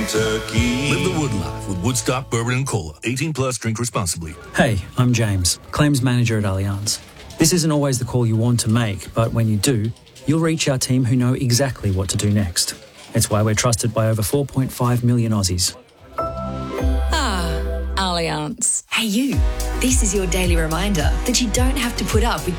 Kentucky. Live the Wood life with Woodstock Bourbon and Cola. 18 plus, drink responsibly. Hey, I'm James, Claims Manager at Allianz. This isn't always the call you want to make, but when you do, you'll reach our team who know exactly what to do next. It's why we're trusted by over 4.5 million Aussies. Allianz. Hey you, this is your daily reminder that you don't have to put up with